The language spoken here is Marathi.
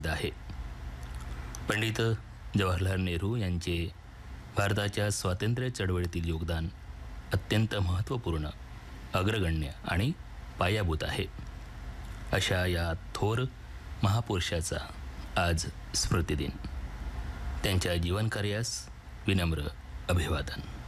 आहे. पंडित जवाहरलाल नेहरू यांचे भारताच्या स्वातंत्र्य चळवळीतील योगदान अत्यंत महत्त्वपूर्ण, अग्रगण्य आणि पायाभूत आहे. अशा या थोर महापुरुषाचा आज स्मृतिदिन. त्यांच्या जीवनकार्यास विनम्र अभिवादन.